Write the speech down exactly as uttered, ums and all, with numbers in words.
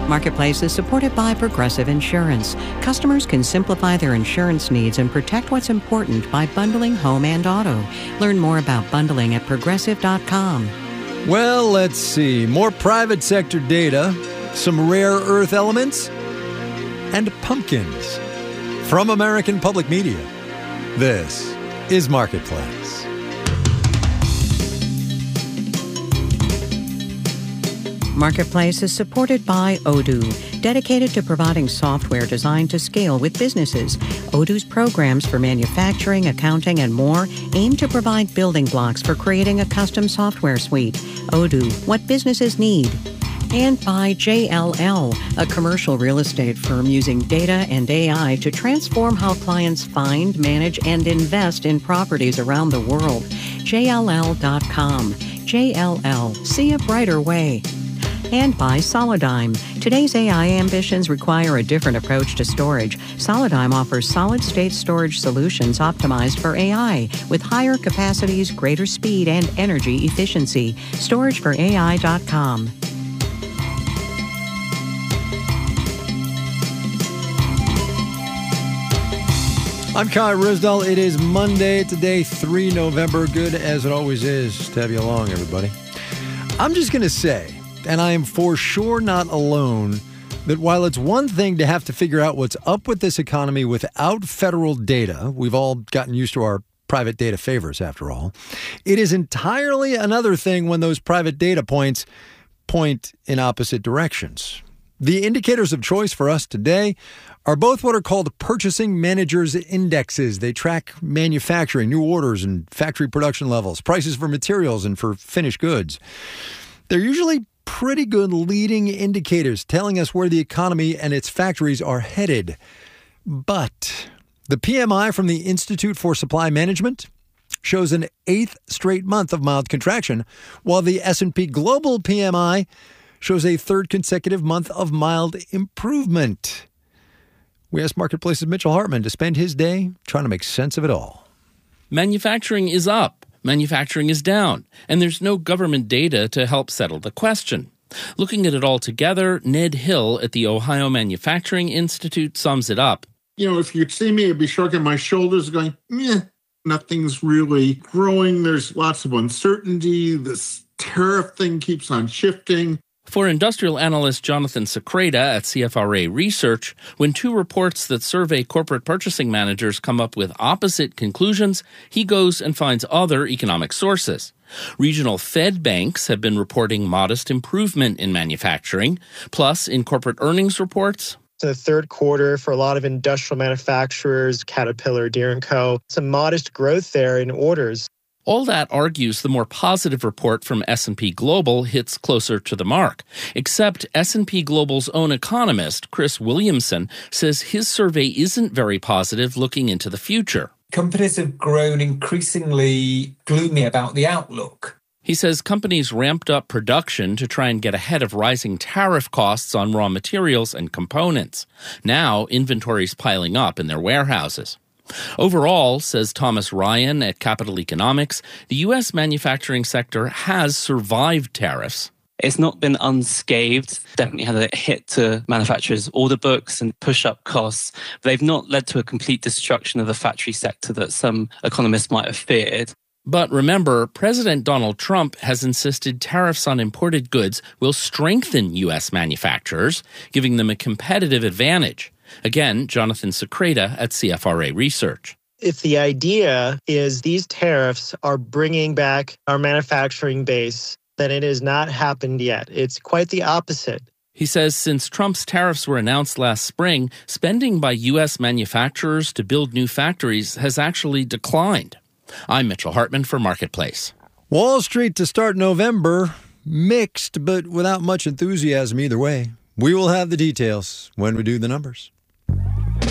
Marketplace is supported by Progressive Insurance. Customers can simplify their insurance needs and protect what's important by bundling home and auto. Learn more about bundling at progressive dot com. Well, let's see. More private sector data, some rare earth elements, and pumpkins. From American Public Media, this is Marketplace. Marketplace is supported by Odoo, dedicated to providing software designed to scale with businesses. Odoo's programs for manufacturing, accounting, and more aim to provide building blocks for creating a custom software suite. Odoo, what businesses need. And by J L L, a commercial real estate firm using data and A I to transform how clients find, manage, and invest in properties around the world. J L L dot com. J L L. See a brighter way. And by Solidigm. Today's A I ambitions require a different approach to storage. Solidigm offers solid-state storage solutions optimized for A I with higher capacities, greater speed, and energy efficiency. storage for A I dot com. I'm Kai Risdall. It is Monday today, the third of November. Good as it always is to have you along, everybody. I'm just going to say, and I am for sure not alone, that while it's one thing to have to figure out what's up with this economy without federal data, we've all gotten used to our private data favors after all, it is entirely another thing when those private data points point in opposite directions. The indicators of choice for us today are both what are called purchasing managers' indexes. They track manufacturing, new orders, and factory production levels, prices for materials and for finished goods. They're usually pretty good leading indicators telling us where the economy and its factories are headed. But the P M I from the Institute for Supply Management shows an eighth straight month of mild contraction, while the S and P Global P M I shows a third consecutive month of mild improvement. We asked Marketplace's Mitchell Hartman to spend his day trying to make sense of it all. Manufacturing is up. Manufacturing is down, and there's no government data to help settle the question. Looking at it all together, Ned Hill at the Ohio Manufacturing Institute sums it up. You know, if you'd see me, I'd be shrugging my shoulders going, meh, nothing's really growing. There's lots of uncertainty. This tariff thing keeps on shifting. For industrial analyst Jonathan Secreta at C F R A Research, when two reports that survey corporate purchasing managers come up with opposite conclusions, he goes and finds other economic sources. Regional Fed banks have been reporting modest improvement in manufacturing. Plus, in corporate earnings reports, the third quarter for a lot of industrial manufacturers, Caterpillar, Deere and Co., some modest growth there in orders. All that argues the more positive report from S and P Global hits closer to the mark. Except S and P Global's own economist, Chris Williamson, says his survey isn't very positive looking into the future. Companies have grown increasingly gloomy about the outlook. He says companies ramped up production to try and get ahead of rising tariff costs on raw materials and components. Now, inventory's piling up in their warehouses. Overall, says Thomas Ryan at Capital Economics, the U S manufacturing sector has survived tariffs. It's not been unscathed. Definitely had a hit to manufacturers' order books and push-up costs. But they've not led to a complete destruction of the factory sector that some economists might have feared. But remember, President Donald Trump has insisted tariffs on imported goods will strengthen U S manufacturers, giving them a competitive advantage. Again, Jonathan Secreta at C F R A Research. If the idea is these tariffs are bringing back our manufacturing base, then it has not happened yet. It's quite the opposite. He says since Trump's tariffs were announced last spring, spending by U S manufacturers to build new factories has actually declined. I'm Mitchell Hartman for Marketplace. Wall Street to start November, mixed but without much enthusiasm either way. We will have the details when we do the numbers.